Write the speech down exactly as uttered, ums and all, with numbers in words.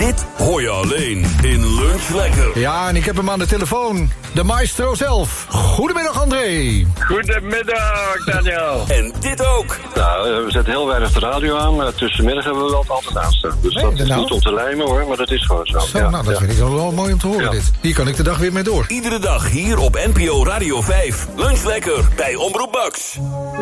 Dit hoor je alleen in Lunch Lekker. Ja, en ik heb hem aan de telefoon. De maestro zelf. Goedemiddag, André. Goedemiddag, Daniel. En dit ook. Nou, we zetten heel weinig de radio aan. Uh, tussenmiddag hebben we wel altijd aanstaan. Dus nee, dat is nou? niet om te lijmen hoor, maar dat is gewoon zo. Zo, ja, nou, dat ja. vind ik wel mooi om te horen, Ja. dit. Hier kan ik de dag weer mee door. Iedere dag hier op N P O Radio vijf. Lunch Lekker bij Omroep Max.